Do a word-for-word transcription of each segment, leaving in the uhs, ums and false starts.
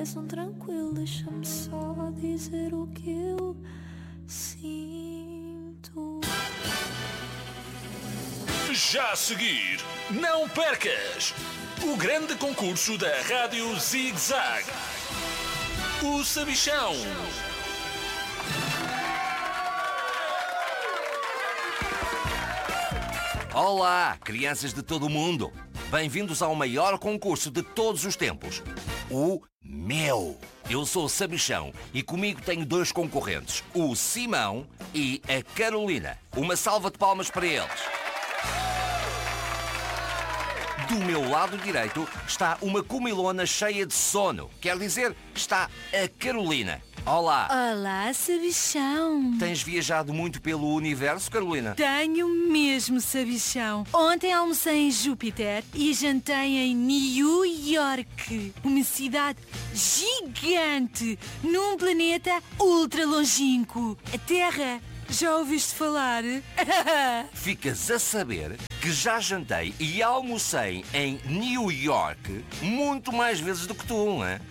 és um tranquilo, deixa-me só dizer o que eu sinto. Já a seguir, não percas o grande concurso da Rádio Zig Zag, o Sabichão. Olá, crianças de todo o mundo. Bem-vindos ao maior concurso de todos os tempos, o meu. Eu sou o Sabichão e comigo tenho dois concorrentes, o Simão e a Carolina. Uma salva de palmas para eles. Do meu lado direito está uma comilona cheia de sono. Quer dizer, está a Carolina. Olá. Olá, Sabichão. Tens viajado muito pelo universo, Carolina? Tenho mesmo, Sabichão. Ontem almocei em Júpiter e jantei em New York, uma cidade gigante num planeta ultra longínquo. A Terra. Já ouviste falar? Ficas a saber que já jantei e almocei em New York muito mais vezes do que tu, não é?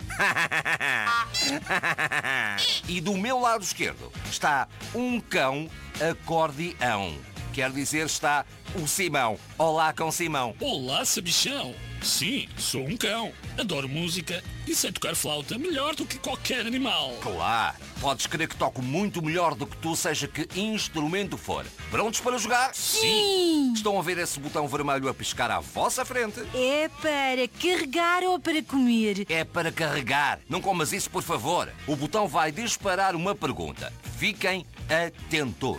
E do meu lado esquerdo está um cão acordeão. Quer dizer, está o Simão. Olá, cão Simão. Olá, Sabichão. Sim, sou um cão. Adoro música e sei tocar flauta melhor do que qualquer animal. Claro, podes crer que toco muito melhor do que tu, seja que instrumento for. Prontos para jogar? Sim! Estão a ver esse botão vermelho a piscar à vossa frente? É para carregar ou para comer? É para carregar. Não comas isso, por favor. O botão vai disparar uma pergunta. Fiquem atentos.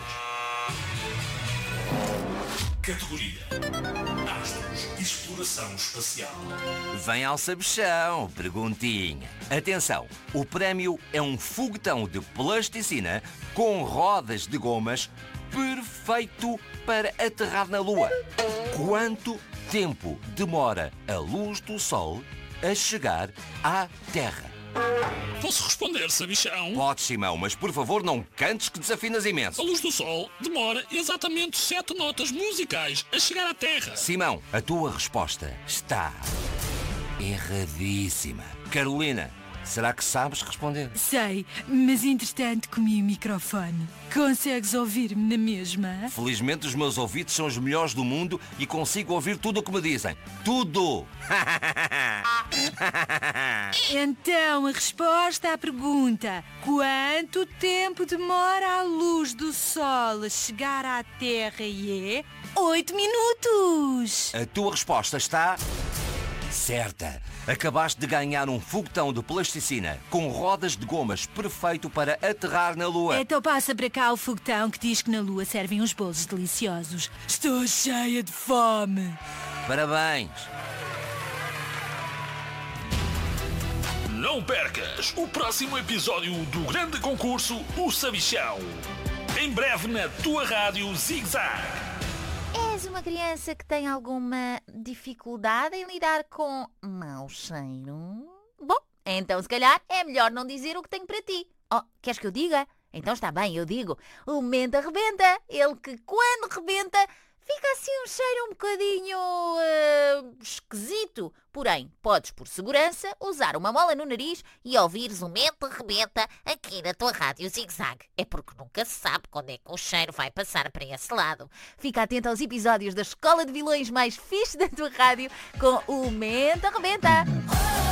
Categoria Astros e Exploração Espacial. Vem ao Sabichão, perguntinha. Atenção, o prémio é um foguetão de plasticina com rodas de gomas perfeito para aterrar na Lua. Quanto tempo demora a luz do Sol a chegar à Terra? Posso responder, Sabichão? Podes, Simão, mas por favor não cantes que desafinas imenso. A luz do Sol demora exatamente sete notas musicais a chegar à Terra. Simão, a tua resposta está erradíssima. Carolina, será que sabes responder? Sei, mas entretanto comi o microfone. Consegues ouvir-me na mesma? Felizmente os meus ouvidos são os melhores do mundo e consigo ouvir tudo o que me dizem. Tudo! Então, a resposta à pergunta: quanto tempo demora a luz do Sol a chegar à Terra? E é oito minutos! A tua resposta está certa. Acabaste de ganhar um foguetão de plasticina com rodas de gomas perfeito para aterrar na Lua. Então passa para cá o foguetão que diz que na Lua servem uns bolos deliciosos. Estou cheia de fome! Parabéns! Não percas o próximo episódio do grande concurso O Sabichão. Em breve na tua rádio Zig Zag. És uma criança que tem alguma dificuldade em lidar com mau cheiro? Bom, então se calhar é melhor não dizer o que tenho para ti. Oh, queres que eu diga? Então está bem, eu digo. O menta rebenta. Ele que quando rebenta fica assim um cheiro um bocadinho uh, esquisito. Porém, podes por segurança usar uma mola no nariz e ouvires o menta rebenta aqui na tua rádio Zig Zag. É porque nunca se sabe quando é que o cheiro vai passar para esse lado. Fica atento aos episódios da Escola de Vilões mais fixe da tua rádio com o menta rebenta.